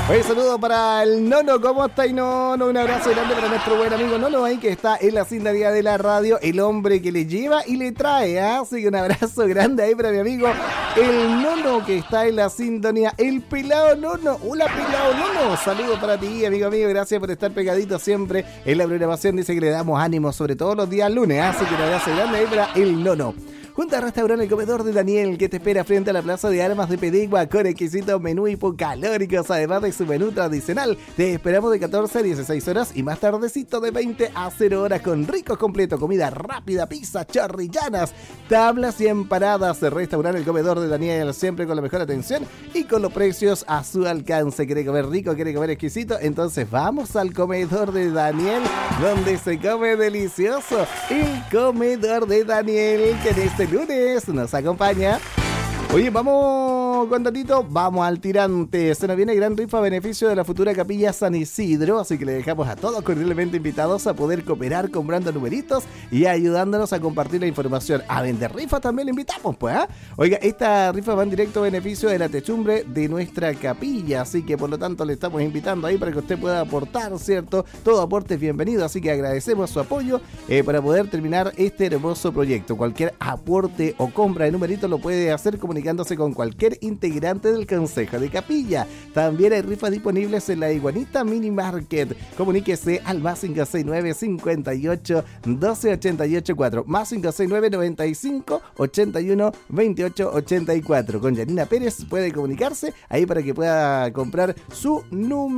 Oye, saludo para el Nono, ¿cómo está y Nono? Un abrazo grande para nuestro buen amigo Nono ahí que está en la sintonía de la radio, el hombre que le lleva y le trae, ¿eh? Así que un abrazo grande ahí para mi amigo el Nono que está en la sintonía, el pelado Nono. Hola pelado Nono, saludo para ti amigo mío, gracias por estar pegadito siempre en la programación, dice que le damos ánimo sobre todo los días lunes, así que un abrazo grande ahí para el Nono. Junto al restaurante El Comedor de Daniel, que te espera frente a la Plaza de Armas de Pedegua con exquisitos menú hipocalóricos, además de su menú tradicional. Te esperamos de 14 a 16 horas y más tardecito de 20 a 0 horas con ricos completos, comida rápida, pizza, chorrillanas, tablas y empanadas. Restaurante El Comedor de Daniel, siempre con la mejor atención y con los precios a su alcance. ¿Quiere comer rico? ¿Quiere comer exquisito? Entonces vamos al Comedor de Daniel, donde se come delicioso. El Comedor de Daniel, que en este lunes nos acompaña. Oye, vamos con tantito, vamos al tirante. Se nos viene gran rifa a beneficio de la futura Capilla San Isidro, así que le dejamos a todos cordialmente invitados a poder cooperar comprando numeritos y ayudándonos a compartir la información. A vender rifa también le invitamos, pues, ¿eh? Oiga, esta rifa va en directo a beneficio de la techumbre de nuestra capilla, así que por lo tanto le estamos invitando ahí para que usted pueda aportar, ¿cierto? Todo aporte es bienvenido, así que agradecemos su apoyo para poder terminar este hermoso proyecto. Cualquier aporte o compra de numeritos lo puede hacer comunicándose con cualquier integrante del Consejo de Capilla. También hay rifas disponibles en la Iguanita Mini Market. Comuníquese al más 569 58 12 88 4, más 569 95 81 28 84. Con Yanina Pérez puede comunicarse ahí para que pueda comprar su número.